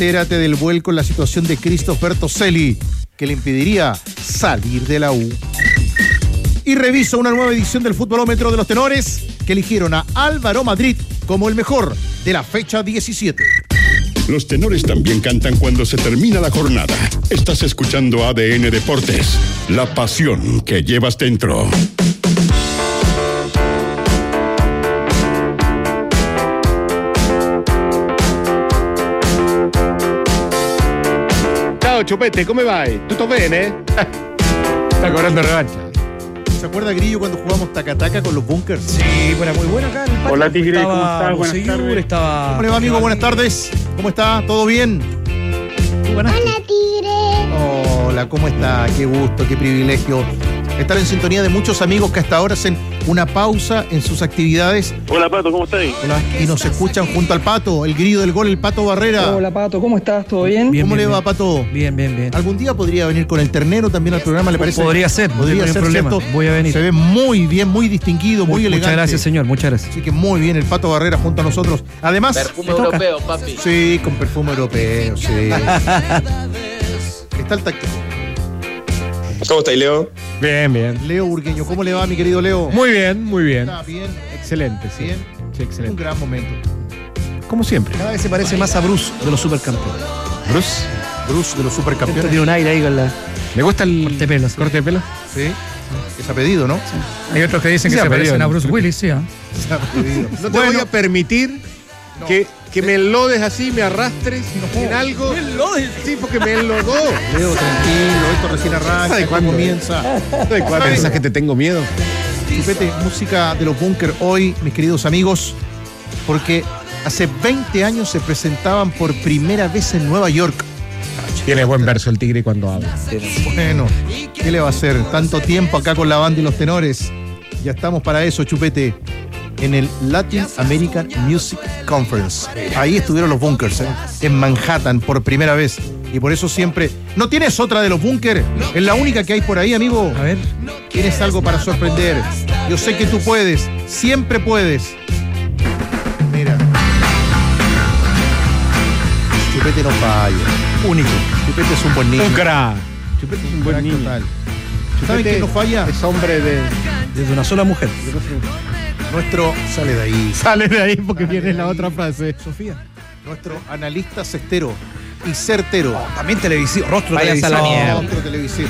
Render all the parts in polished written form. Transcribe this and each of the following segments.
Entérate del vuelco en la situación de Christopher Toselli, que le impediría salir de la U. Y revisa una nueva edición del Futbolómetro de los Tenores, que eligieron a Álvaro Madrid como el mejor de la fecha 17. Los tenores también cantan cuando se termina la jornada. Estás escuchando ADN Deportes, la pasión que llevas dentro. Ciao Chupete, come vai? Tutto bene? Está cobrando revancha. ¿Se acuerda, Grillo, cuando jugamos taca-taca con los bunkers? Sí, era muy bueno acá en el patio. Hola, Tigre, ¿cómo estás? Buenas tardes. ¿Cómo le va, amigo? Buenas tardes. ¿Cómo está? ¿Todo bien? Hola, Tigre. Hola, ¿cómo está? Qué gusto, qué privilegio estar en sintonía de muchos amigos que hasta ahora hacen una pausa en sus actividades. Hola, Pato, ¿cómo estáis? Hola, y nos escuchan junto al Pato, el Grillo del gol, el Pato Barrera. Hola, Pato, ¿cómo estás? ¿Todo bien? ¿Cómo le va, Pato? Bien. ¿Algún día podría venir con el ternero también al programa, le parece? Podría ser, ¿cierto? Voy a venir. Se ve muy bien, muy distinguido, muy elegante. Muchas gracias, señor, muchas gracias. Así que muy bien el Pato Barrera junto a nosotros. Además, perfume europeo, papi. Sí, con perfume europeo, sí. Está el táctico. ¿Cómo estáis, Leo? Bien. Leo Burgueño, ¿cómo le va, mi querido Leo? Muy bien. ¿Está bien? Excelente, sí. Bien. Sí, excelente. Un gran momento. Como siempre. Cada vez se parece más a Bruce de los supercampeones. Bruce. De los supercampeones. Tiene un aire ahí con la... ¿Le gusta el corte de pelo? corte de pelo? Sí. Es a pedido, ¿no? Hay otros que dicen que se parecen a Bruce Willis, sí. Es a pedido. No te voy a permitir que me enlodes así, me arrastres en algo. ¿Me enlodes? Sí, porque me enlodó. Leo, tranquilo, esto recién arranca, ¿De cuándo comienza. ¿De cuándo pensás que te tengo miedo? Chupete, música de los bunkers hoy, mis queridos amigos, porque hace 20 años se presentaban por primera vez en Nueva York. Tiene buen verso el Tigre cuando habla. Bueno, ¿qué le va a hacer? Tanto tiempo acá con la banda y los tenores. Ya estamos para eso, Chupete. En el Latin American Music Conference. Ahí estuvieron los bunkers, en Manhattan, por primera vez. Y por eso siempre... ¿No tienes otra de los bunkers? Es la única que hay por ahí, amigo. A ver. Tienes algo para sorprender. Yo sé que tú puedes. Siempre puedes. Mira. Chupete no falla. Único. Chupete es un buen niño. Un crack. Chupete es un buen niño. Total. ¿Saben quién no falla? Es hombre Desde una sola mujer. Nuestro... Sale de ahí. Sale de ahí porque viene la otra frase. Sofía. Nuestro analista cestero y certero. También televisivo. Rostro Váyanse televisivo. a la mierda. Rostro televisivo.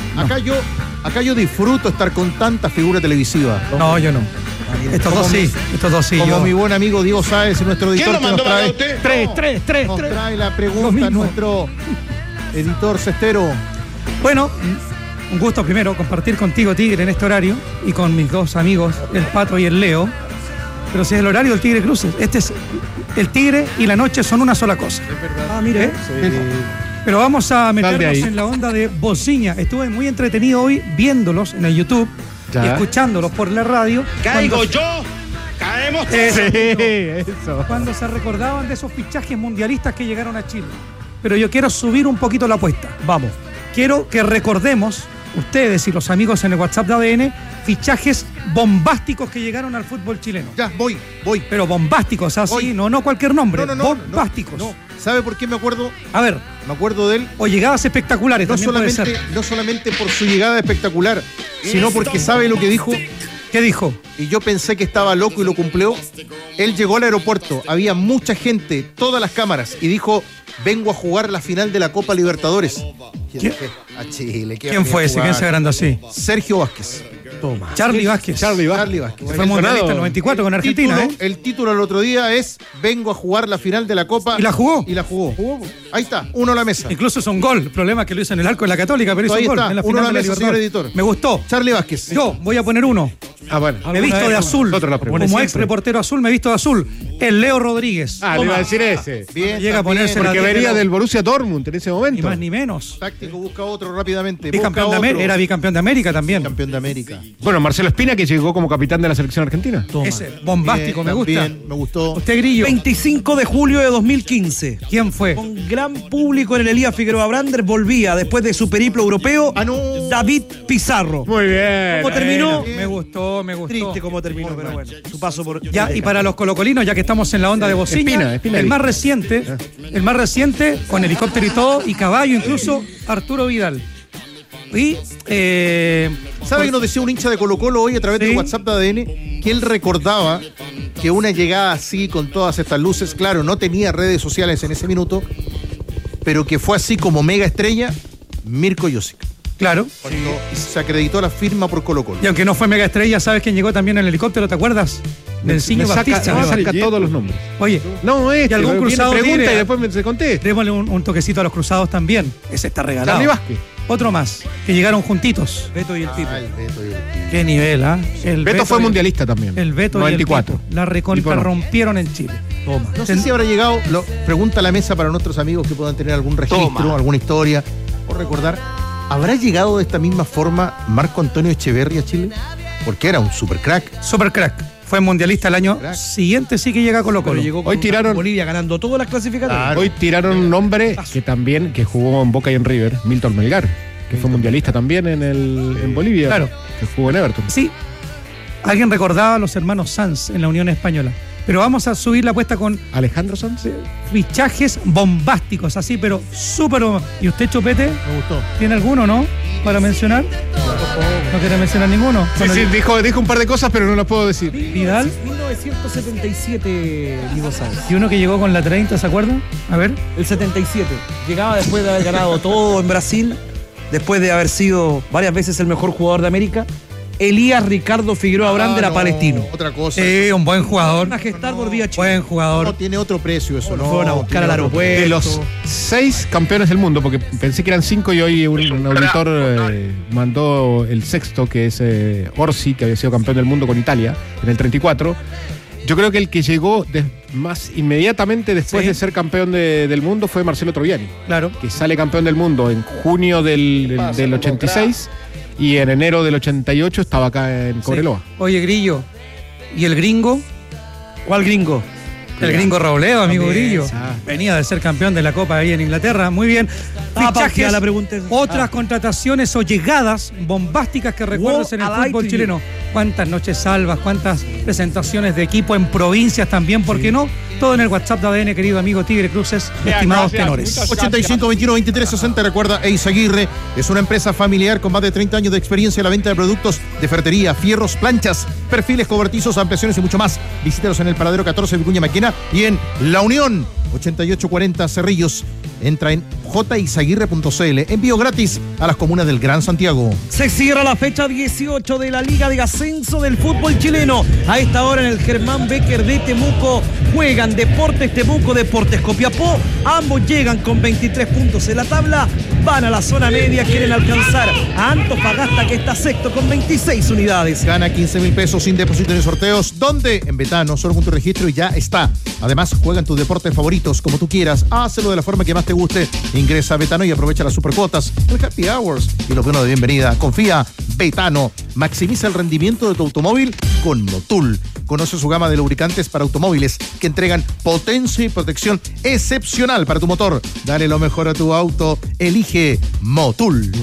Acá yo disfruto estar con tanta figura televisiva. No, yo no. Estos dos sí. Como yo. mi buen amigo Diego Sáez, nuestro editor, que nos trae, Tres. nos trae la Lo pregunta, mismo. nuestro editor cestero. Bueno, un gusto primero compartir contigo, Tigre, en este horario y con mis dos amigos, el Pato y el Leo. Pero si es el horario del Tigre Cruces, este es el Tigre y la noche son una sola cosa. Es verdad. Ah, mire. Pero vamos a meternos en la onda de bociña. Estuve muy entretenido hoy viéndolos en el YouTube y escuchándolos por la radio. ¡Caigo yo! ¡Caemos todos! Eso. Cuando se recordaban de esos fichajes mundialistas que llegaron a Chile. Pero yo quiero subir un poquito la apuesta. Vamos. Quiero que recordemos, ustedes y los amigos en el WhatsApp de ADN, fichajes bombásticos que llegaron al fútbol chileno. Ya, voy. Pero bombásticos, así, Voy. no cualquier nombre. No, bombásticos. No. ¿Sabe por qué me acuerdo? A ver, Me acuerdo de él. o llegadas espectaculares, No también puede ser. solamente por su llegada espectacular, sino porque sabe lo que dijo. ¿Qué dijo? Y yo pensé que estaba loco y lo cumplió. Él llegó al aeropuerto, había mucha gente, todas las cámaras, y dijo: vengo a jugar la final de la Copa Libertadores. ¿Quién? A Chile. ¿Quién fue ese? ¿Quién se agrandó así? Sergio Vázquez. Toma. Charlie Vázquez. Charlie Vázquez. Fue mundialista en el 94 con Argentina, El título el otro día es: vengo a jugar la final de la Copa. ¿Y la jugó? Y la jugó. Ahí está, uno a la mesa. Incluso es un gol. El problema es que lo hizo en el arco de la Católica, pero hizo Ahí un gol está, en la uno final a la de la mesa, señor Libertadores. editor. Me gustó. Charlie Vázquez. Yo voy a poner uno. Ah, bueno. Me he visto de azul. Nosotros la preguntamos. Como ex reportero azul, me he visto de azul. El Leo Rodríguez. Ah, le iba a decir ese. Bien, Llega a ponerse también. la Porque venía pero- del Borussia Dortmund en ese Ni momento. más ni menos. Táctico, busca otro rápidamente. Bicampeón de América. Era bicampeón de América también. Campeón de América. Bueno, Marcelo Espina, que llegó como capitán de la selección argentina. Ese, bombástico, Bien, me gusta. también, me gustó. Usted, Grillo. 25 de julio de 2015. ¿Quién fue? Con gran público en el Elías Figueroa Brander, volvía después de su periplo europeo Ah, no. David Pizarro. Muy bien. ¿Cómo terminó? Me gustó. gustó. Triste cómo terminó, pero bueno. Su paso por. Ya, y para los colocolinos, ya que estamos en la onda de Bociña, Espina el más reciente, con helicóptero y todo, y caballo incluso, Arturo Vidal. Y ¿Sabe que nos decía un hincha de Colo-Colo hoy a través del WhatsApp de ADN? Que él recordaba que una llegada así con todas estas luces, claro, no tenía redes sociales en ese minuto, pero que fue así como mega estrella Mirko Josic. claro, Cuando se acreditó la firma por Colo-Colo. y aunque no fue mega estrella, ¿sabes quién llegó también en el helicóptero? ¿Te acuerdas? Del Ciño Baptista. Me saca todos los nombres. Oye, No, ¿y algún cruzado pregunta tiene? y después me se contesta. démosle un toquecito a los cruzados también. Ese está regalado. Charly Vázquez. Otro más, que llegaron juntitos. Beto y el Pipo. Ay, Beto y el- Qué nivel, ¿ah? El Beto fue y- mundialista también. El Beto 94. y el Pipo. La recontra Pipo no. rompieron en Chile. Toma. No sé si habrá llegado, pregunta a la mesa para nuestros amigos que puedan tener algún registro, alguna historia o recordar. ¿Habrá llegado de esta misma forma Marco Antonio Echeverri a Chile? Porque era un super crack. Super crack. Fue mundialista el año Crack. siguiente, sí que llega a Colo-Colo. Pero llegó Hoy tiraron- Bolivia ganando todas las clasificatorias. Claro. Hoy tiraron un nombre que jugó en Boca y en River, Milton Melgar, que fue mundialista también en Bolivia. Claro. Que jugó en Everton. Sí. Alguien recordaba a los hermanos Sanz en la Unión Española. Pero vamos a subir la apuesta con Alejandro Sanz. fichajes bombásticos, así, pero súper. ¿Y usted, Chupete, Me gustó. tiene alguno, no? Para mencionar. ¿No quiere mencionar ninguno? Sí, Bueno, dijo un par de cosas, pero no las puedo decir. Vidal. 1977, Diego Sáenz. Y uno que llegó con la 30, ¿se acuerdan? A ver. El 77. Llegaba después de haber ganado todo en Brasil, después de haber sido varias veces el mejor jugador de América. Elías Ricardo Figueroa Brander a Palestino. Otra cosa. Un buen jugador. Una gestar volvía a Chile. Buen jugador. No tiene otro precio eso, ¿no? Fueron a buscar al tiene otro aeropuerto. De los 6 campeones del mundo, porque pensé que eran 5 y hoy un auditor mandó el sexto, que es Orsi, que había sido campeón del mundo con Italia en el 34. Yo creo que el que llegó más inmediatamente después Sí. de ser campeón del mundo fue Marcelo Troviani, Claro. que sale campeón del mundo en junio del 86 y en enero del 88 estaba acá en Cobreloa. Sí. Oye, Grillo. ¿Y el gringo? ¿Cuál gringo? El gringo Robledo, amigo También, Grillo. sí. Venía de ser campeón de la Copa ahí en Inglaterra. Muy bien. Fichajes. Fichajes, La pregunta es- otras contrataciones o llegadas bombásticas que recuerdas en el alive fútbol to chileno. Cuántas noches salvas, cuántas presentaciones de equipo en provincias también, ¿por qué no? Todo en el WhatsApp de ADN, querido amigo Tigre Cruces, estimados tenores. 85 21 23 60. Recuerda, Eizaguirre es una empresa familiar con más de 30 años de experiencia en la venta de productos de ferretería, fierros, planchas, perfiles cobertizos, ampliaciones y mucho más. Visítalos en el Paradero 14 Vicuña Maquena y en La Unión 8840 Cerrillos. Entra en jizaguirre.cl. Envío gratis a las comunas del Gran Santiago. Se cierra la fecha 18 de la Liga de Ascenso del fútbol chileno. A esta hora en el Germán Becker de Temuco juegan Deportes Temuco, Deportes Copiapó. Ambos llegan con 23 puntos en la tabla. Van a la zona media, quieren alcanzar a Antofagasta, que está sexto con 26 unidades. Gana 15.000 pesos sin depósito ni sorteos. ¿Dónde? En Betano, solo con tu registro y ya está. Además, juegan tus deportes favoritos como tú quieras. Hácelo de la forma que más te guste. Ingresa a Betano y aprovecha las supercuotas, el Happy Hours y los bonos de bienvenida. Confía, Betano. Maximiza el rendimiento de tu automóvil con Motul. Conoce su gama de lubricantes para automóviles que entregan potencia y protección excepcional para tu motor. Dale lo mejor a tu auto. Elige Motul.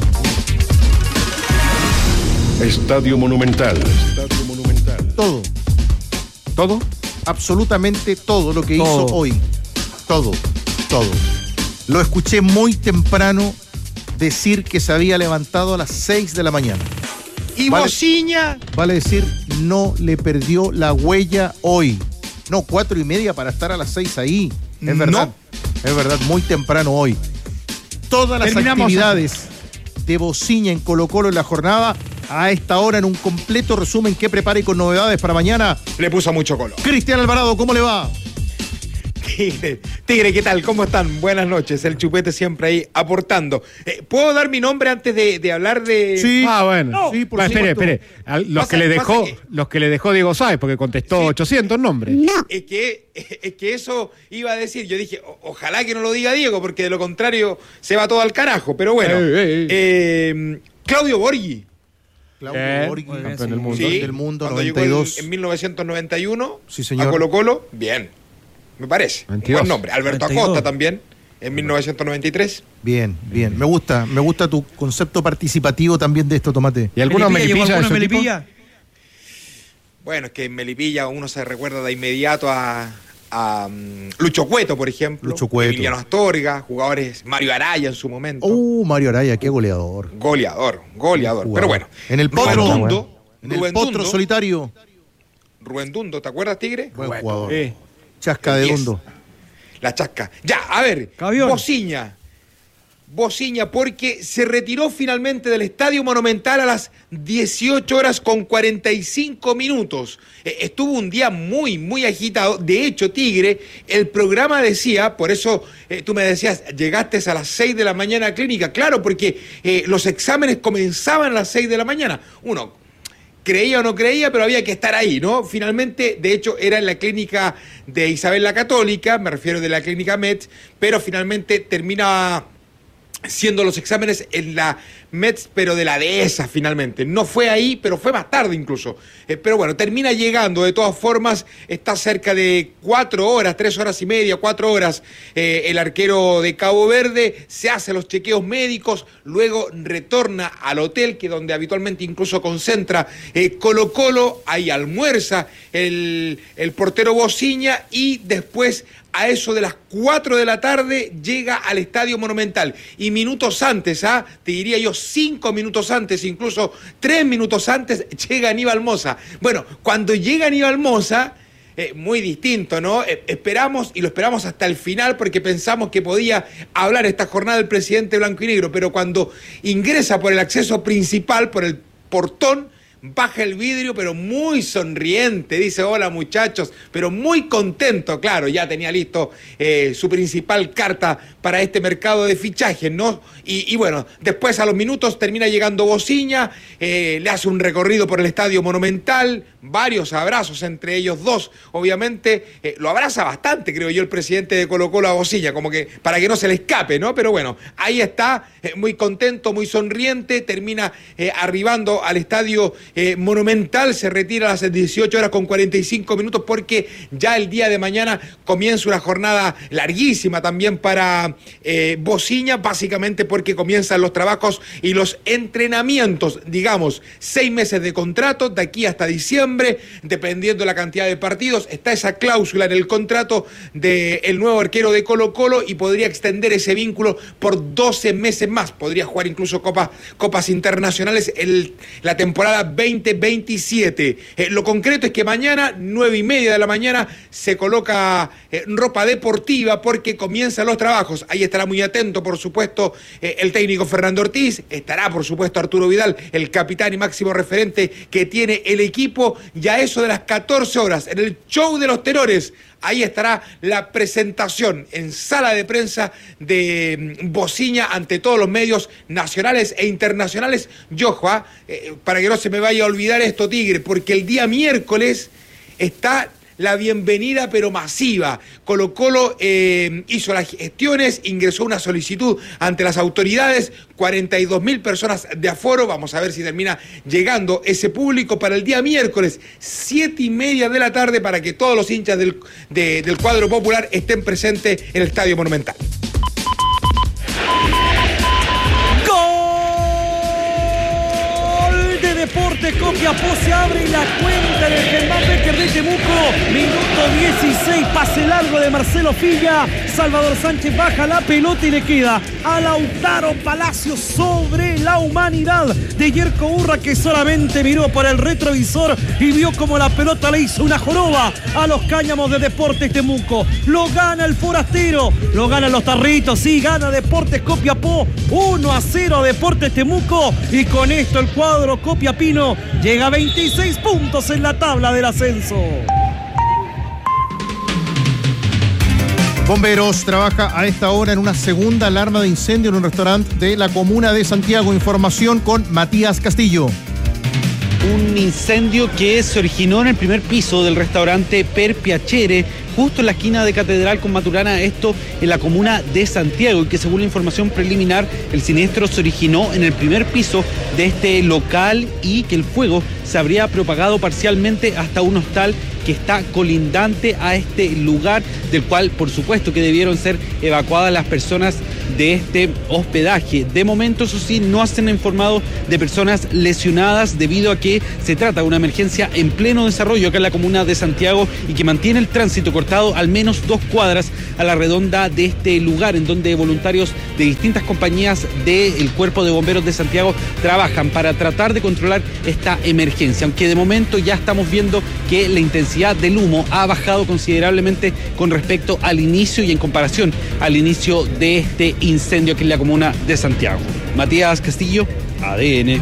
Estadio Monumental. Estadio Monumental. Todo. ¿Todo? Absolutamente todo lo que hizo Todo. hoy. Todo. Lo escuché muy temprano decir que se había levantado a las 6 de la mañana. Y Vale. Bociña. Vale decir, no le perdió la huella hoy. No, 4:30 para estar a las 6 ahí. Es verdad. Es verdad, muy temprano hoy. Todas las Terminamos actividades de Bociña en Colo-Colo en la jornada, a esta hora en un completo resumen que prepare con novedades para mañana. Le puso mucho color. Cristian Alvarado, ¿cómo le va? Tigre, ¿qué tal? ¿Cómo están? Buenas noches. El Chupete siempre ahí aportando. ¿Puedo dar mi nombre antes de hablar de...? Sí. Ah, bueno. No, sí, por espere, supuesto. espere. Los Pasa que le dejó Diego Sáez, porque contestó 800 nombres. Es que eso iba a decir. Yo dije, ojalá que no lo diga Diego, porque de lo contrario se va todo al carajo. Pero bueno. Claudio Borghi. Claudio Borghi, campeón sí, del mundo. Sí, del mundo, cuando 92. llegó en 1991 Sí, señor. a Colo-Colo, bien, me parece. 22. Buen nombre. Alberto 92. Acosta también, en 1993. Bien. Me gusta tu concepto participativo también de esto, Tomate. ¿Y alguna ¿Llegó melipilla de alguna su equipo? melipilla? Bueno, es que en Melipilla uno se recuerda de inmediato a Lucho Cueto, por ejemplo. Lucho Cueto. Emiliano Astorga, jugadores, Mario Araya en su momento. Mario Araya, qué goleador. Goleador. Pero bueno. En el potro. En el Rubén potro Dundo, solitario. Rubén Dundo, ¿te acuerdas, Tigre? Buen jugador. Chasca de 10. Dundo. La chasca. Ya, a ver. Cabión. Bociña, porque se retiró finalmente del Estadio Monumental a las 18:45. Estuvo un día muy, muy agitado. De hecho, Tigre, el programa decía, por eso tú me decías, llegaste a las 6 de la mañana a clínica. Claro, porque los exámenes comenzaban a las 6 de la mañana. Uno creía o no creía, pero había que estar ahí, ¿no? Finalmente, de hecho, era en la clínica de Isabel la Católica, me refiero de la clínica METS, pero finalmente termina siendo los exámenes en la METS, pero de la dehesa finalmente. No fue ahí, pero fue más tarde incluso. Pero bueno, termina llegando, de todas formas, está cerca de 4 horas, 3 horas y media, 4 horas, el arquero de Cabo Verde, se hace los chequeos médicos, luego retorna al hotel, que donde habitualmente incluso concentra Colo-Colo, ahí almuerza el portero Bociña y después a eso de las 4 de la tarde llega al Estadio Monumental. Y minutos antes, te diría yo 5 minutos antes, incluso 3 minutos antes, llega Aníbal Mosa. Bueno, cuando llega Aníbal Mosa, muy distinto, ¿no? Esperamos, y lo esperamos hasta el final, porque pensamos que podía hablar esta jornada el presidente blanco y negro, pero cuando ingresa por el acceso principal, por el portón, baja el vidrio, pero muy sonriente, dice hola muchachos, pero muy contento, claro, ya tenía listo su principal carta para este mercado de fichajes, ¿no? Y bueno, después a los minutos termina llegando Bociña, le hace un recorrido por el Estadio Monumental, varios abrazos entre ellos dos, obviamente, lo abraza bastante, creo yo, el presidente de Colo-Colo a Bociña, como que para que no se le escape, ¿no? Pero bueno, ahí está, muy contento, muy sonriente, termina arribando al Estadio Monumental, se retira a las 18:45 porque ya el día de mañana comienza una jornada larguísima también para Bociña, básicamente porque comienzan los trabajos y los entrenamientos, digamos, 6 meses de contrato, de aquí hasta diciembre, dependiendo de la cantidad de partidos, está esa cláusula en el contrato del nuevo arquero de Colo-Colo y podría extender ese vínculo por 12 meses más, podría jugar incluso copas internacionales la temporada 2027. Lo concreto es que mañana, 9:30 de la mañana, se coloca ropa deportiva porque comienzan los trabajos. Ahí estará muy atento, por supuesto, el técnico Fernando Ortiz, estará, por supuesto, Arturo Vidal, el capitán y máximo referente que tiene el equipo, y a eso de las 14 horas, en el show de los tenores, ahí estará la presentación en sala de prensa de Bociña ante todos los medios nacionales e internacionales. Y ojo, para que no se me vaya a olvidar esto, Tigre, porque el día miércoles está la bienvenida pero masiva. Colo-Colo hizo las gestiones, ingresó una solicitud ante las autoridades, 42.000 personas de aforo, vamos a ver si termina llegando ese público para el día miércoles, 7:30 de la tarde, para que todos los hinchas del cuadro popular estén presentes en el Estadio Monumental. Deportes Copiapó, se abre la cuenta en el Germán Becker de Temuco. Minuto 16, pase largo de Marcelo Filla. Salvador Sánchez baja la pelota y le queda a Lautaro Palacios sobre la humanidad de Yerko Urra, que solamente miró por el retrovisor y vio como la pelota le hizo una joroba a los cáñamos de Deportes Temuco. Lo gana el forastero, lo ganan los tarritos, sí, gana Deportes Copiapó 1-0 a Deportes Temuco, y con esto el cuadro Copiapino llega a 26 puntos en la tabla del ascenso. Bomberos trabaja a esta hora en una segunda alarma de incendio en un restaurante de la comuna de Santiago. Información con Matías Castillo. Un incendio que se originó en el primer piso del restaurante Per Piacere, justo en la esquina de Catedral con Maturana, esto en la comuna de Santiago, y que según la información preliminar, el siniestro se originó en el primer piso de este local y que el fuego se habría propagado parcialmente hasta un hostal que está colindante a este lugar, del cual por supuesto que debieron ser evacuadas las personas de este hospedaje. De momento, eso sí, no se han informado de personas lesionadas debido a que se trata de una emergencia en pleno desarrollo acá en la comuna de Santiago y que mantiene el tránsito cortado al menos 2 cuadras a la redonda de este lugar, en donde voluntarios de distintas compañías del Cuerpo de Bomberos de Santiago trabajan para tratar de controlar esta emergencia, aunque de momento ya estamos viendo que la intensidad del humo ha bajado considerablemente con respecto al inicio y en comparación al inicio de este incendio aquí en la comuna de Santiago. Matías Castillo, ADN.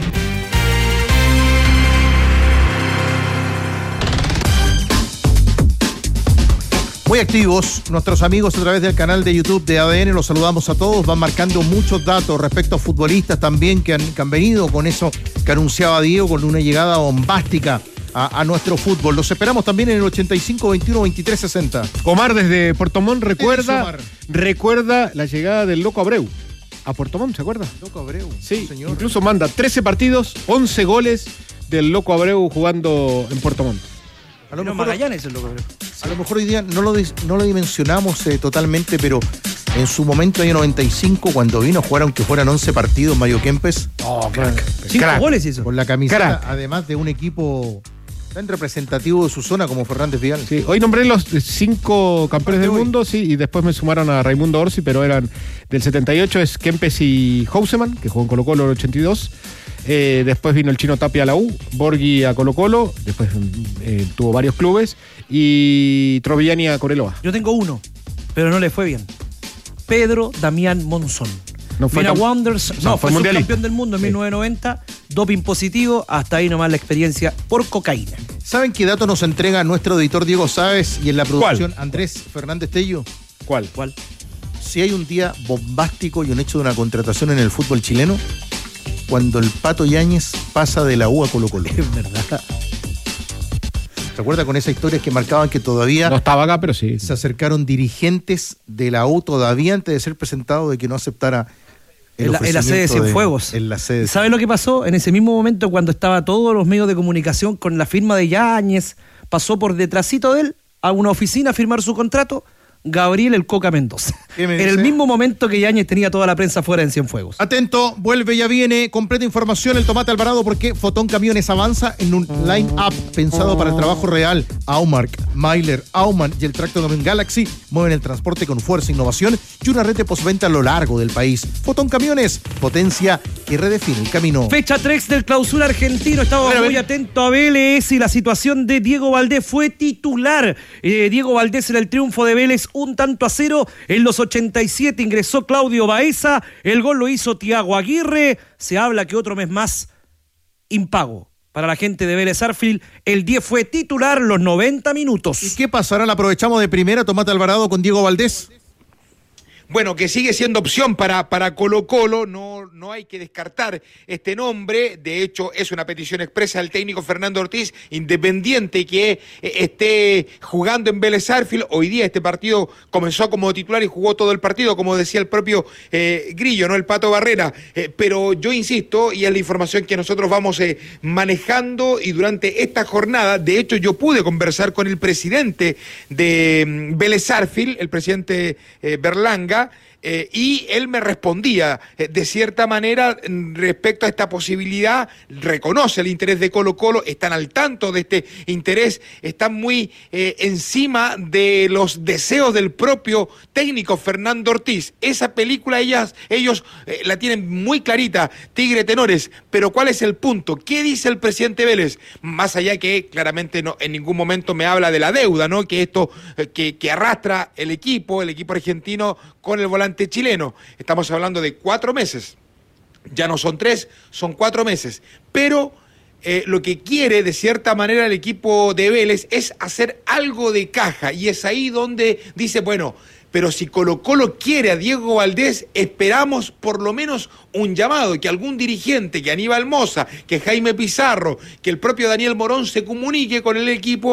Muy activos nuestros amigos a través del canal de YouTube de ADN, los saludamos a todos, van marcando muchos datos respecto a futbolistas también que han venido con eso que anunciaba Diego, con una llegada bombástica a nuestro fútbol. Los esperamos también en el 85 21 23 60. Omar desde Puerto Montt recuerda la llegada del Loco Abreu a Puerto Montt, ¿se acuerda? Loco Abreu, sí, señor. Incluso manda 13 partidos, 11 goles del Loco Abreu jugando en Puerto Montt. A lo mejor Magallanes el Loco Abreu. A lo mejor hoy día no lo dimensionamos totalmente, pero en su momento, año 95, cuando vino a jugar, aunque fueran 11 partidos, Mario Kempes. Oh, crack. 5 goles hizo. Con la camiseta, Crack. además de un equipo tan representativo de su zona como Fernández Vial. Sí, hoy nombré los 5 campeones del mundo, sí, y después me sumaron a Raimundo Orsi, pero eran del 78, es Kempes y Houseman, que jugó en Colo-Colo en el 82. Después vino el Chino Tapia a la U, Borghi a Colo-Colo, después tuvo varios clubes, y Troviani a Coreloa. Yo tengo uno, pero no le fue bien. Pedro Damián Monzón. No fue Wanderers, fue mundialista. subcampeón del mundo en 1990, doping positivo, hasta ahí nomás la experiencia por cocaína. ¿Saben qué dato nos entrega nuestro editor Diego Sáez y en la producción Andrés Fernández Tello? ¿Cuál? Si hay un día bombástico y un hecho de una contratación en el fútbol chileno, cuando el Pato Yáñez pasa de la U a Colo-Colo. Es verdad. ¿Se acuerda con esas historias que marcaban que todavía No estaba acá, pero sí. se acercaron dirigentes de la U todavía antes de ser presentado de que no aceptara en la sede de Cienfuegos. En la sede. ¿Sabe lo que pasó? En ese mismo momento, cuando estaba todos los medios de comunicación con la firma de Yáñez, pasó por detrásito de él a una oficina a firmar su contrato Gabriel el Coca Mendoza. En el mismo momento que Yáñez tenía toda la prensa fuera en Cienfuegos. Atento, vuelve, ya viene, completa información el Tomate Alvarado porque Fotón Camiones avanza en un line-up pensado para el trabajo real. Aumark, Myler, Aumann y el Tracto Camión Galaxy mueven el transporte con fuerza, innovación y una red de postventa a lo largo del país. Fotón Camiones, potencia que redefine el camino. Fecha 3 del Clausura argentino. Estaba muy atento a Vélez y la situación de Diego Valdés fue titular. Diego Valdés en el triunfo de Vélez 1-0. En los 87 ingresó Claudio Baeza. El gol lo hizo Thiago Aguirre. Se habla que otro mes más impago para la gente de Vélez Sarsfield. El 10 fue titular los 90 minutos. ¿Y qué pasará? La aprovechamos de primera, Tomate Alvarado con Diego Valdés. Bueno, que sigue siendo opción para Colo-Colo, no hay que descartar este nombre. De hecho, es una petición expresa del técnico Fernando Ortiz, independiente que esté jugando en Vélez Sarsfield. Hoy día este partido comenzó como titular y jugó todo el partido, como decía el propio Grillo, ¿no? El Pato Barrera. Pero yo insisto, y es la información que nosotros vamos manejando, y durante esta jornada, de hecho, yo pude conversar con el presidente de Vélez Sarsfield, el presidente Berlanga, y él me respondía de cierta manera respecto a esta posibilidad. Reconoce el interés de Colo-Colo, están al tanto de este interés, están muy encima de los deseos del propio técnico Fernando Ortiz. Esa película ellos la tienen muy clarita, Tigre Tenores, pero ¿cuál es el punto? ¿Qué dice el presidente Vélez? Más allá que claramente no, en ningún momento me habla de la deuda, ¿no? Que esto que arrastra el equipo argentino con el volante chileno. Estamos hablando de 4 meses. Ya no son 3, son 4 meses. Pero lo que quiere de cierta manera el equipo de Vélez es hacer algo de caja. Y es ahí donde dice, bueno, pero si Colo-Colo quiere a Diego Valdés, esperamos por lo menos un llamado, que algún dirigente, que Aníbal Mosa, que Jaime Pizarro, que el propio Daniel Morón se comunique con el equipo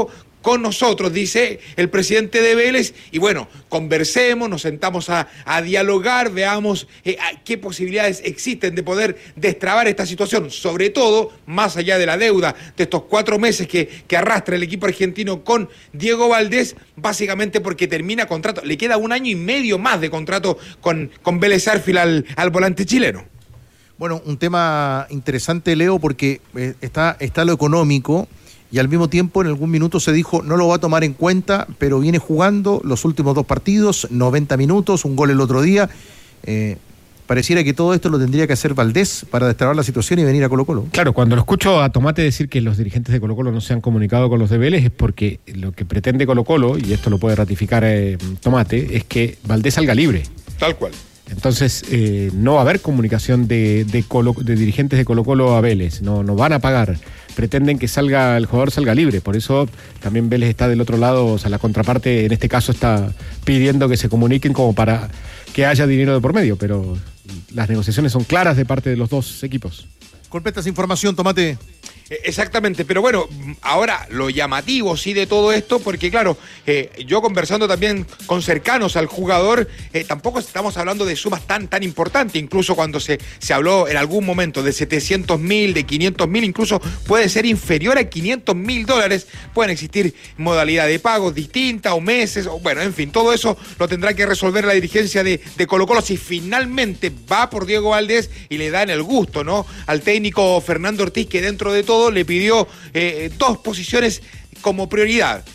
con nosotros, dice el presidente de Vélez, y bueno, conversemos, nos sentamos a dialogar, veamos qué posibilidades existen de poder destrabar esta situación, sobre todo más allá de la deuda de estos 4 meses que arrastra el equipo argentino con Diego Valdés, básicamente porque termina contrato, le queda 1 año y medio más de contrato con Vélez Sarsfield al volante chileno. Bueno, un tema interesante, Leo, porque está lo económico y al mismo tiempo en algún minuto se dijo no lo va a tomar en cuenta, pero viene jugando los últimos 2 partidos, 90 minutos, un gol el otro día. Pareciera que todo esto lo tendría que hacer Valdés para destrabar la situación y venir a Colo-Colo. Claro, cuando lo escucho a Tomate decir que los dirigentes de Colo-Colo no se han comunicado con los de Vélez es porque lo que pretende Colo-Colo, y esto lo puede ratificar Tomate, es que Valdés salga libre. Tal cual. Entonces no va a haber comunicación de dirigentes de Colo-Colo a Vélez, no van a pagar. Pretenden que el jugador salga libre, por eso también Vélez está del otro lado, o sea, la contraparte en este caso está pidiendo que se comuniquen como para que haya dinero de por medio, pero las negociaciones son claras de parte de los 2 equipos. Completa esa información, Tomate. Exactamente, pero bueno, ahora lo llamativo sí de todo esto, porque claro, yo conversando también con cercanos al jugador, tampoco estamos hablando de sumas tan importantes, incluso cuando se habló en algún momento de 700.000, de 500.000, incluso puede ser inferior a $500.000, pueden existir modalidades de pagos distintas o meses, o bueno, en fin, todo eso lo tendrá que resolver la dirigencia de Colo-Colo si finalmente va por Diego Valdés y le dan el gusto, ¿no? Al técnico Fernando Ortiz, que dentro de todo le pidió 2 posiciones como prioridad.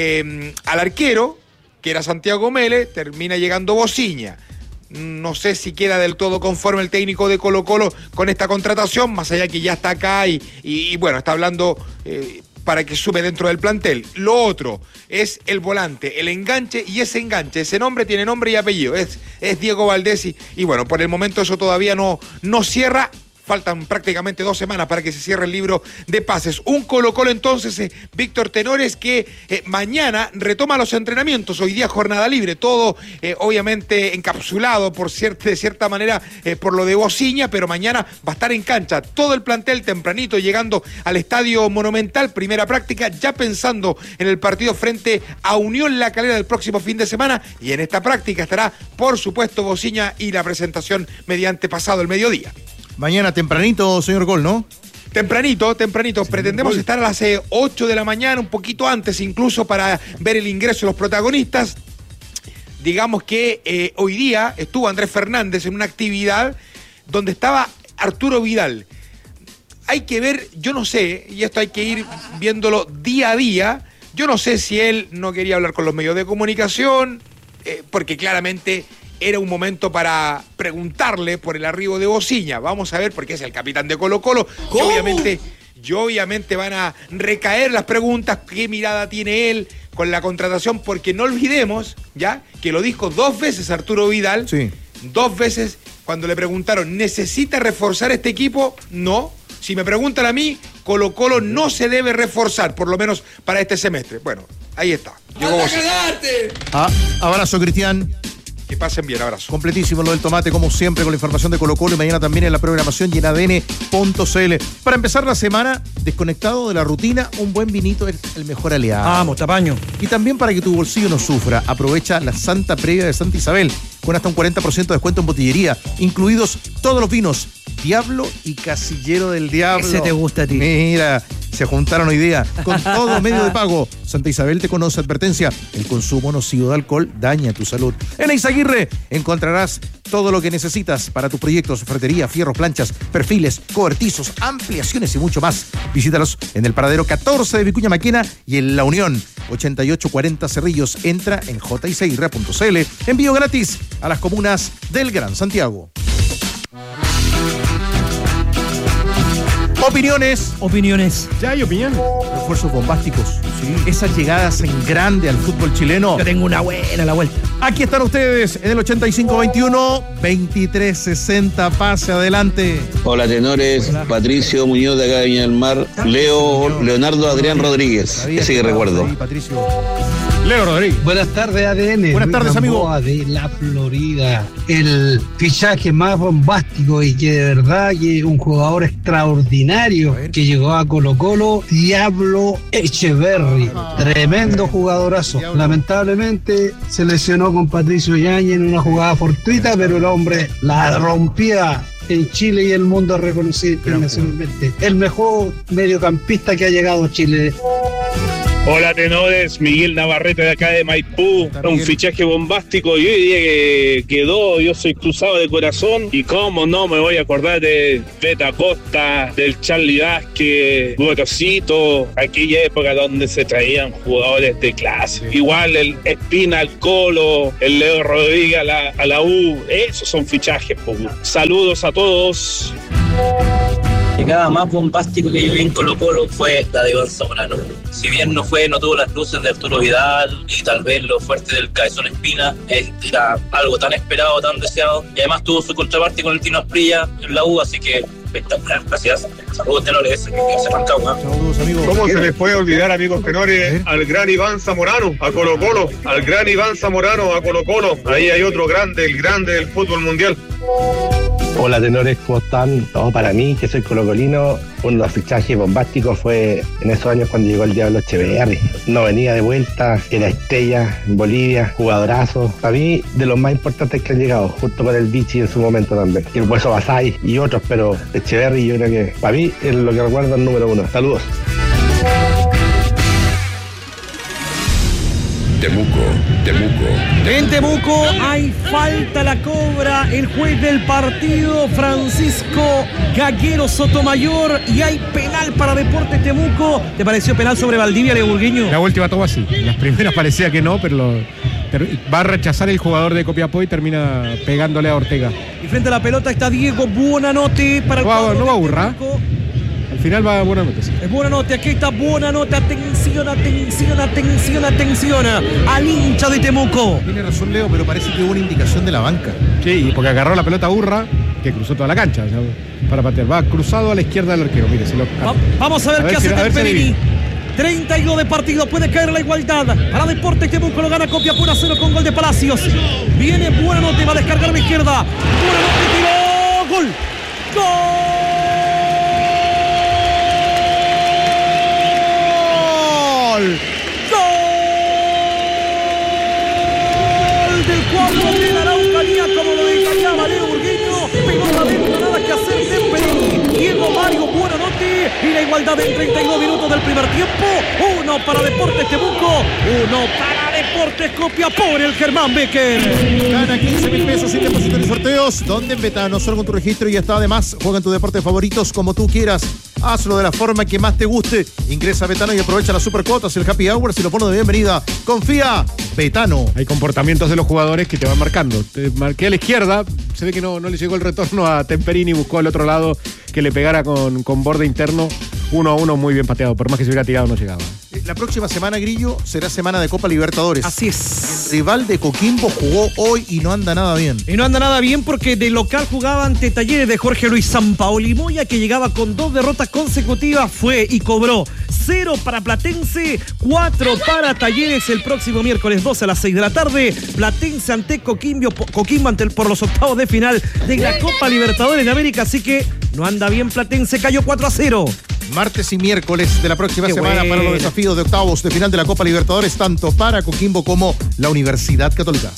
Al arquero, que era Santiago Mele, termina llegando Bociña. No sé si queda del todo conforme el técnico de Colo-Colo con esta contratación, más allá que ya está acá y bueno, está hablando para que sume dentro del plantel. Lo otro es el volante, el enganche, y ese enganche, ese nombre tiene nombre y apellido, es Diego Valdés y bueno, por el momento eso todavía no cierra. Faltan prácticamente 2 semanas para que se cierre el libro de pases. Un Colo-Colo entonces, Víctor Tenores, que mañana retoma los entrenamientos. Hoy día jornada libre, todo obviamente encapsulado de cierta manera por lo de Bociña, pero mañana va a estar en cancha todo el plantel tempranito, llegando al Estadio Monumental, primera práctica, ya pensando en el partido frente a Unión La Calera del próximo fin de semana, y en esta práctica estará, por supuesto, Bociña y la presentación mediante pasado el mediodía. Mañana tempranito, señor Gol, ¿no? Tempranito. Pretendemos estar a las 8 de la mañana, un poquito antes incluso, para ver el ingreso de los protagonistas. Digamos que hoy día estuvo Andrés Fernández en una actividad donde estaba Arturo Vidal. Hay que ver, yo no sé, y esto hay que ir viéndolo día a día, yo no sé si él no quería hablar con los medios de comunicación, porque claramente era un momento para preguntarle por el arribo de Bociña. Vamos a ver, porque es el capitán de Colo-Colo. Y obviamente van a recaer las preguntas, qué mirada tiene él con la contratación, porque no olvidemos, ya, que lo dijo 2 veces Arturo Vidal. Sí. 2 veces cuando le preguntaron, ¿necesita reforzar este equipo? No. Si me preguntan a mí, Colo-Colo no se debe reforzar, por lo menos para este semestre. Bueno, ahí está. Llegó Bociña. Abrazo, Cristian. Que pasen bien, abrazo. Completísimo lo del Tomate, como siempre, con la información de Colo-Colo, y mañana también en la programación y en ADN.cl. Para empezar la semana, desconectado de la rutina, un buen vinito es el mejor aliado. Vamos, tapaño. Y también para que tu bolsillo no sufra, aprovecha la Santa Previa de Santa Isabel, con hasta un 40% de descuento en botillería, incluidos todos los vinos, Diablo y Casillero del Diablo. Ese te gusta a ti. Mira, se juntaron hoy día con todo medio de pago. Santa Isabel te conoce. Advertencia: el consumo nocivo de alcohol daña tu salud. En Eizaguirre encontrarás todo lo que necesitas para tus proyectos: ferretería, fierros, planchas, perfiles, cobertizos, ampliaciones y mucho más. Visítalos en el paradero 14 de Vicuña Maquena y en La Unión 8840 Cerrillos. Entra en jizaguirre.cl. Envío gratis a las comunas del Gran Santiago. Opiniones. ¿Ya hay opinión? Refuerzos bombásticos. Sí. Esas llegadas en grande al fútbol chileno. Yo tengo una buena a la vuelta. Aquí están ustedes en el 85-21-2360. Pase adelante. Hola, tenores. Hola. Patricio Muñoz de acá de Viña del Mar. Leonardo Adrián Rodríguez. Ese que recuerdo. Ahí, Patricio. Leo Rodríguez. Buenas tardes, ADN. Buenas tardes, amigo. De la Florida. El fichaje más bombástico y que de verdad que un jugador extraordinario que llegó a Colo-Colo, Diablo Echeverri. Tremendo jugadorazo. Lamentablemente se lesionó con Patricio Yáñez en una jugada fortuita, pero el hombre la rompía en Chile y el mundo reconocido internacionalmente. El mejor mediocampista que ha llegado a Chile. Hola tenores, Miguel Navarrete de acá de Maipú. Un fichaje bombástico. Yo diría que quedó, yo soy cruzado de corazón. Y cómo no me voy a acordar de Beta Costa, del Charlie Vázquez, Gorosito, aquella época donde se traían jugadores de clase. Igual el Espina al Colo, el Leo Rodríguez a la U. Esos son fichajes, pues. Saludos a todos. llegada más bombástico que yo vi en Colo-Colo fue la de Iván Zamorano. Si bien no tuvo las luces de Arturo Vidal y tal vez lo fuerte del Cabezón Espina, era algo tan esperado, tan deseado, y además tuvo su contraparte con el Tino Asprilla en la U, así que espectacular. Gracias. Saludos, tenores, que se Rancagua. Saludos, amigos. ¿Cómo se les puede olvidar, amigos tenores, al gran Iván Zamorano, a Colo-Colo? Al gran Iván Zamorano, a Colo-Colo. Ahí hay otro grande, el grande del fútbol mundial. Hola tenores, ¿cómo están? No, para mí, que soy colocolino, uno de los fichajes bombásticos fue en esos años cuando llegó el Diablo Echeverri. No venía de vuelta, era estrella en Bolivia, jugadorazo. Para mí, de los más importantes que han llegado, junto con el Vichy en su momento también. Y el Hueso Basay y otros, pero Echeverri yo creo que, para mí, es lo que recuerdo el número uno. Saludos. En Temuco hay falta, la cobra el juez del partido, Francisco Gaguero Sotomayor, y hay penal para Deportes Temuco. ¿Te pareció penal sobre Valdivia, Leo Burgueño? La última toma sí, las primeras parecía que no, pero va a rechazar el jugador de Copiapó y termina pegándole a Ortega. Y frente a la pelota está Diego Buonanotte para el no va a burrar. Al final va Buonanotte. Sí. Es Buonanotte, aquí está Buonanotte. Atención al hincha de Temuco. Tiene razón Leo, pero parece que hubo una indicación de la banca. Sí, porque agarró la pelota Urra, que cruzó toda la cancha, o sea, para patear. Va cruzado a la izquierda del arquero. Mire, vamos a ver qué hace Temperini. 32 de partido, puede caer la igualdad. Para Deportes Temuco lo gana Copiapó 1-0 con gol de Palacios. Viene Buonanotte, va a descargar a la izquierda. Buonanotte tiró. ¡Gol! ¡Gol! ¡Gol del cuadro de la Araucanía! Como lo detallaba Leo Burgueño, pelota dentro, nada que hacer. Temperini, Diego Mario Buonanotte, y la igualdad en 32 minutos del primer tiempo. 1 para Deportes Temuco, 1 para Deportes Copiapó en el Germán Becker. Gana 15.000 pesos sin depósito ni sorteos. ¿Dónde en Betano? Solo con tu registro y ya está. Además, juega en tus deportes favoritos como tú quieras. Hazlo de la forma que más te guste. Ingresa a Betano y aprovecha las supercuotas y el happy hour si lo pones de bienvenida. Confía, Betano. Hay comportamientos de los jugadores que te van marcando. Te marqué a la izquierda, se ve que no le llegó el retorno a Temperini, buscó al otro lado que le pegara con borde interno. 1-1 muy bien pateado, por más que se hubiera tirado no llegaba. La próxima semana, Grillo, será semana de Copa Libertadores. Así es. El rival de Coquimbo jugó hoy y no anda nada bien. Y no anda nada bien porque de local jugaba ante Talleres de Jorge Luis Sampaoli Moya, que llegaba con 2 derrotas consecutivas, fue y cobró 0 para Platense, 4 para Talleres el próximo miércoles 12 a las 6 de la tarde. Platense ante Coquimbo por los octavos de final de la Copa Libertadores en América, así que no anda bien Platense, cayó 4-0. Martes y miércoles de la próxima semana para los desafíos de octavos de final de la Copa Libertadores, tanto para Coquimbo como la Universidad Católica.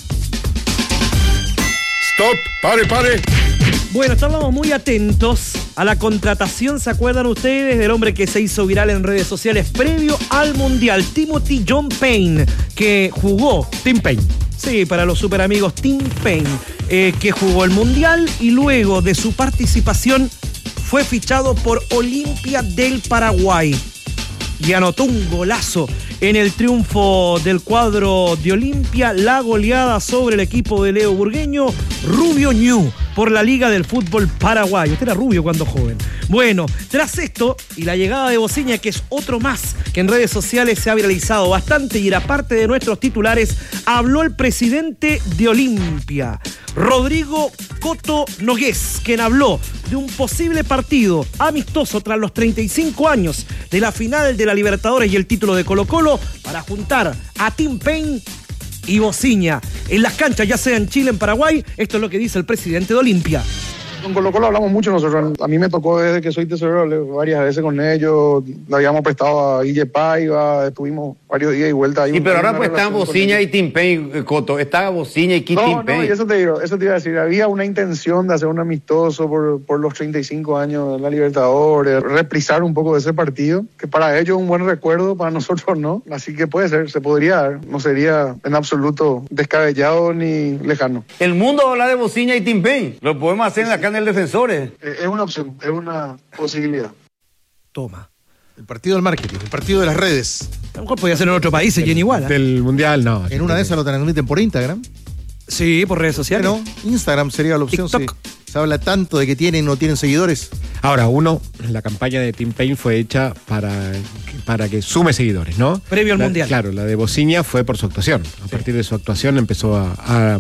Stop, pare. Bueno, estábamos muy atentos a la contratación, ¿se acuerdan ustedes? Del hombre que se hizo viral en redes sociales previo al Mundial, Timothy John Payne, que jugó Tim Payne. Sí, para los super amigos, Tim Payne, que jugó el Mundial y luego de su participación fue fichado por Olimpia del Paraguay y anotó un golazo en el triunfo del cuadro de Olimpia, la goleada sobre el equipo de Leo Burgueño, Rubio Ñu por la Liga del Fútbol Paraguayo. Usted era rubio cuando joven. Bueno, tras esto y la llegada de Bociña, que es otro más que en redes sociales se ha viralizado bastante y era parte de nuestros titulares, habló el presidente de Olimpia, Rodrigo Coto Nogués, quien habló de un posible partido amistoso tras los 35 años de la final de la Libertadores y el título de Colo-Colo para juntar a Tim Payne y Bociña en las canchas, ya sea en Chile, en Paraguay. Esto es lo que dice el presidente de Olimpia. Con Colo-Colo hablamos mucho nosotros. A mí me tocó desde que soy tesorero varias veces con ellos. Le habíamos prestado a Guille Paiva, estuvimos varios días y vuelta. Sí, pero ahora pues están Bociña y Tim Payne, Coto. Está Bociña y Tim Payne. No, y eso te iba a decir. Había una intención de hacer un amistoso por los 35 años de la Libertadores, reprisar un poco de ese partido, que para ellos es un buen recuerdo, para nosotros no. Así que puede ser, se podría dar. No sería en absoluto descabellado ni lejano. El mundo habla de Bociña y Tim Payne. Lo podemos hacer en la cancha del Defensores. Es una opción, es una posibilidad. Toma. El partido del marketing, el partido de las redes. A lo mejor podía ser en otro país, y en igual. Del Mundial, no. En una de esas lo transmiten por Instagram. Sí, por redes sociales. Bueno, Instagram sería la opción. Se habla tanto de que tienen o no tienen seguidores. Ahora, la campaña de Tim Payne fue hecha para que sume seguidores, ¿no? Previo al Mundial. Claro, la de Bociña fue por su actuación. A partir de su actuación empezó a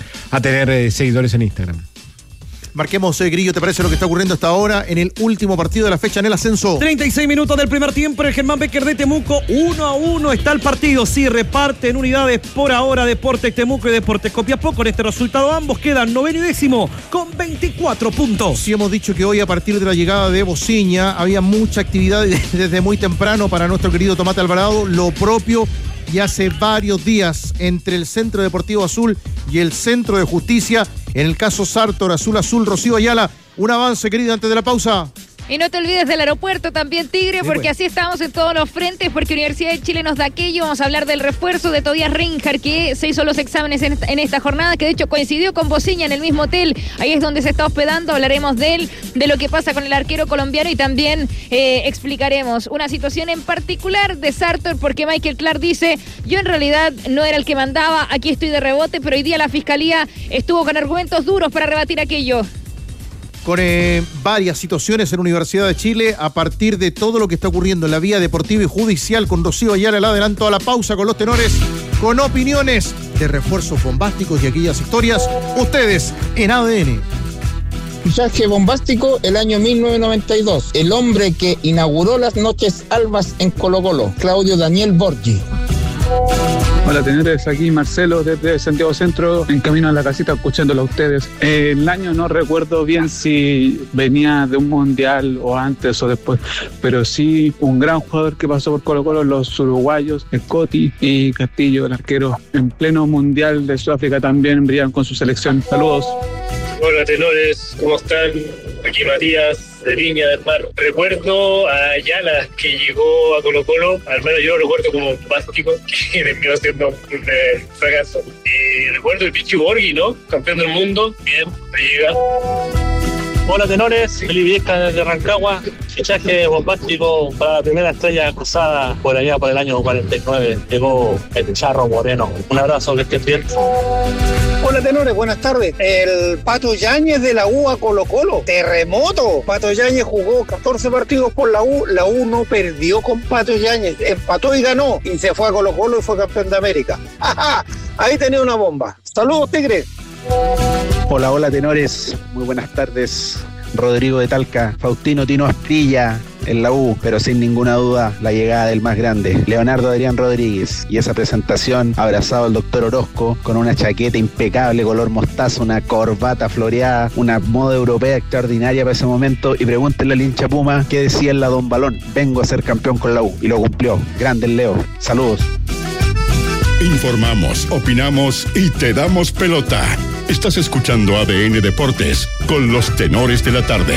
tener seguidores en Instagram. Marquemos, Grillo, ¿te parece lo que está ocurriendo hasta ahora en el último partido de la fecha en el ascenso? 36 minutos del primer tiempo en el Germán Becker de Temuco. 1-1 está el partido. Sí, reparten unidades por ahora Deportes Temuco y Deportes Copiapó. Con este resultado ambos quedan 9º y 10º con 24 puntos. Sí, hemos dicho que hoy, a partir de la llegada de Bociña, había mucha actividad desde muy temprano para nuestro querido Tomate Alvarado. Lo propio y hace varios días entre el Centro Deportivo Azul y el Centro de Justicia. En el caso Sartor, Azul, Rocío Ayala. Un avance, querido, antes de la pausa. Y no te olvides del aeropuerto también, Tigre, porque pues, así estamos en todos los frentes, porque Universidad de Chile nos da aquello. Vamos a hablar del refuerzo de Tobias Reinhardt, que se hizo los exámenes en esta jornada, que de hecho coincidió con Bociña en el mismo hotel. Ahí es donde se está hospedando. Hablaremos de él, de lo que pasa con el arquero colombiano, y también explicaremos una situación en particular de Sartor, porque Michael Clark dice: yo en realidad no era el que mandaba, aquí estoy de rebote, pero hoy día la Fiscalía estuvo con argumentos duros para rebatir aquello. Con varias situaciones en Universidad de Chile a partir de todo lo que está ocurriendo en la vía deportiva y judicial. Con Rocío Ayala, el adelanto a la pausa con los tenores, con opiniones de refuerzos bombásticos y aquellas historias. Ustedes en ADN. Fichaje bombástico el año 1992. El hombre que inauguró las noches albas en Colo-Colo, Claudio Daniel Borgi. Hola, tenores, aquí Marcelo desde Santiago Centro, en camino a la casita, escuchándolo a ustedes. El año no recuerdo bien si venía de un mundial o antes o después, pero sí un gran jugador que pasó por Colo-Colo, los uruguayos, Scotty y Castillo, el arquero, en pleno mundial de Sudáfrica también brillaron con su selección. Saludos. Hola, tenores, ¿cómo están? Aquí Matías, de Viña del Mar. Recuerdo a Ayala, que llegó a Colo-Colo, al menos yo lo recuerdo como básico, que terminó siendo un fracaso. Y recuerdo el Pichi Borghi, ¿no? Campeón del mundo, bien, llega. Hola, tenores, Felipe Viesca desde Rancagua. Fichaje bombástico para la primera estrella cruzada por allá por el año 49. Llegó el Charro Moreno. Un abrazo, que estés bien. Hola, tenores, buenas tardes. El Pato Yáñez de la U a Colo-Colo. Terremoto. Pato Yáñez jugó 14 partidos por la U. La U no perdió con Pato Yáñez. Empató y ganó. Y se fue a Colo-Colo y fue campeón de América. ¡Ajá! Ahí tenía una bomba. Saludos, Tigre. Hola, tenores. Muy buenas tardes. Rodrigo de Talca. Faustino Tino Asprilla en la U, pero sin ninguna duda la llegada del más grande, Leonardo Adrián Rodríguez, y esa presentación abrazado al doctor Orozco con una chaqueta impecable color mostaza, una corbata floreada, una moda europea extraordinaria para ese momento. Y pregúntenle al hincha Puma qué decía en la Don Balón: vengo a ser campeón con la U, y lo cumplió. Grande el Leo. Saludos. Informamos, opinamos y te damos pelota. Estás escuchando ADN Deportes con los tenores de la tarde.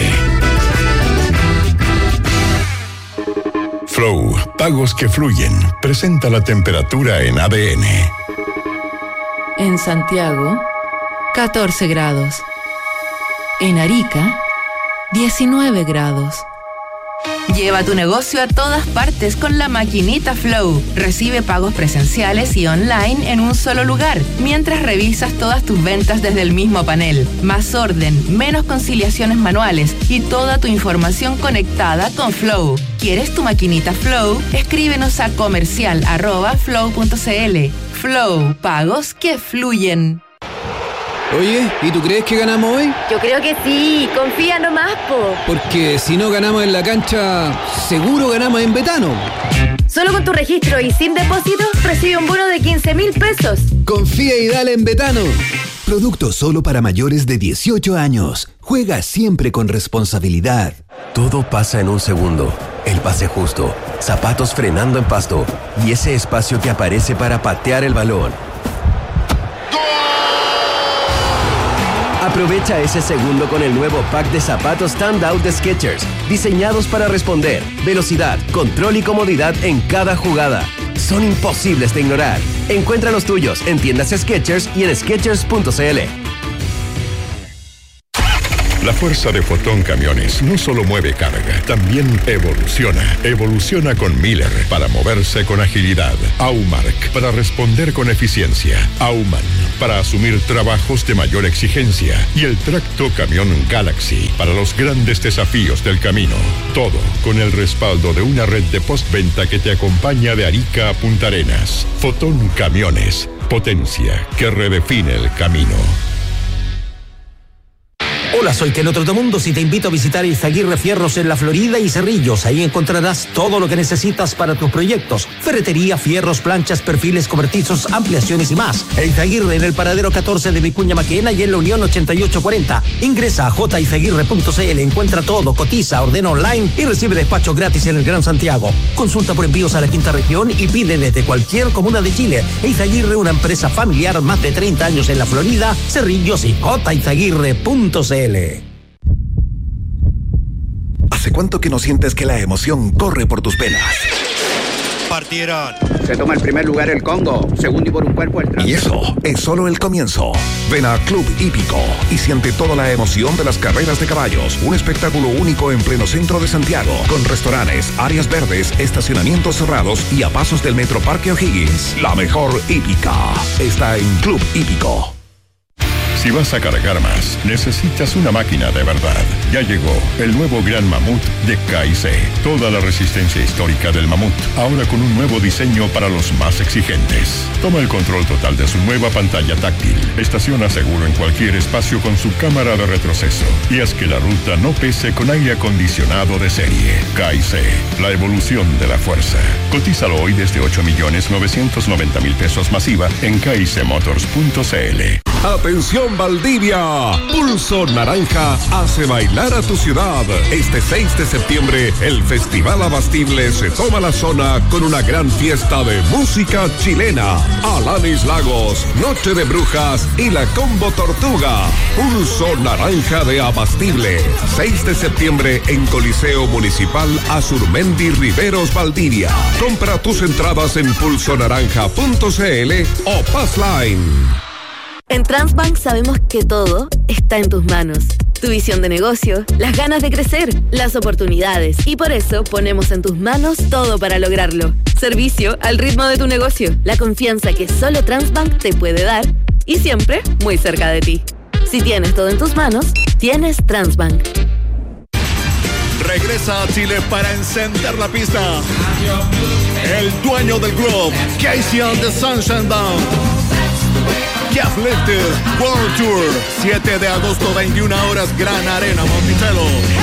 Flow, pagos que fluyen. Presenta la temperatura en ADN. En Santiago, 14 grados. En Arica, 19 grados. Lleva tu negocio a todas partes con la maquinita Flow. Recibe pagos presenciales y online en un solo lugar, mientras revisas todas tus ventas desde el mismo panel. Más orden, menos conciliaciones manuales y toda tu información conectada con Flow. ¿Quieres tu maquinita Flow? Escríbenos a comercial@flow.cl. Flow, pagos que fluyen. Oye, ¿y tú crees que ganamos hoy? Yo creo que sí, confía nomás, po. Porque si no ganamos en la cancha, seguro ganamos en Betano. Solo con tu registro y sin depósito, recibe un bono de 15.000 pesos. Confía y dale en Betano. Producto solo para mayores de 18 años. Juega siempre con responsabilidad. Todo pasa en un segundo. El pase justo, zapatos frenando en pasto y ese espacio que aparece para patear el balón. Aprovecha ese segundo con el nuevo pack de zapatos Standout de Skechers, diseñados para responder, velocidad, control y comodidad en cada jugada. Son imposibles de ignorar. Encuentra los tuyos en tiendas Skechers y en Skechers.cl. La fuerza de Fotón Camiones no solo mueve carga, también evoluciona. Evoluciona con Miller para moverse con agilidad. Aumark para responder con eficiencia. Auman para asumir trabajos de mayor exigencia. Y el tracto camión Galaxy para los grandes desafíos del camino. Todo con el respaldo de una red de postventa que te acompaña de Arica a Punta Arenas. Fotón Camiones. Potencia que redefine el camino. Hola, soy Teno Trotamundos y te invito a visitar Izaguirre Fierros en La Florida y Cerrillos. Ahí encontrarás todo lo que necesitas para tus proyectos. Ferretería, fierros, planchas, perfiles, cobertizos, ampliaciones y más. Izaguirre en el paradero 14 de Vicuña Maquena y en la Unión 8840. Ingresa a jizaguirre.cl, encuentra todo, cotiza, ordena online y recibe despacho gratis en el Gran Santiago. Consulta por envíos a la quinta región y pide desde cualquier comuna de Chile. Izaguirre, una empresa familiar, más de 30 años en La Florida, Cerrillos y jizaguirre.cl. ¿Hace cuánto que no sientes que la emoción corre por tus venas? Partieron. Se toma el primer lugar el Congo, segundo y por un cuerpo el Y eso es solo el comienzo. Ven a Club Hípico y siente toda la emoción de las carreras de caballos. Un espectáculo único en pleno centro de Santiago, con restaurantes, áreas verdes, estacionamientos cerrados y a pasos del Metro Parque O'Higgins. La mejor hípica está en Club Hípico. Si vas a cargar más, necesitas una máquina de verdad. Ya llegó el nuevo Gran Mamut de K&C. Toda la resistencia histórica del Mamut, ahora con un nuevo diseño para los más exigentes. Toma el control total de su nueva pantalla táctil. Estaciona seguro en cualquier espacio con su cámara de retroceso. Y haz que la ruta no pese con aire acondicionado de serie. K&C, la evolución de la fuerza. Cotízalo hoy desde 8.990.000 pesos masiva en kicmotors.cl. ¡Atención Valdivia! Pulso Naranja hace bailar a tu ciudad. Este 6 de septiembre, el Festival Abastible se toma la zona con una gran fiesta de música chilena. Alanis Lagos, Noche de Brujas y la Combo Tortuga. Pulso Naranja de Abastible. 6 de septiembre en Coliseo Municipal Azurmendi Riveros, Valdivia. Compra tus entradas en pulsonaranja.cl o Passline. En Transbank sabemos que todo está en tus manos. Tu visión de negocio, las ganas de crecer, las oportunidades. Y por eso ponemos en tus manos todo para lograrlo. Servicio al ritmo de tu negocio. La confianza que solo Transbank te puede dar. Y siempre muy cerca de ti. Si tienes todo en tus manos, tienes Transbank. Regresa a Chile para encender la pista. El dueño del club, Casey and the Sunshine Band. Afflicted World Tour, 7 de agosto, 21 horas, Gran Arena, Monticello.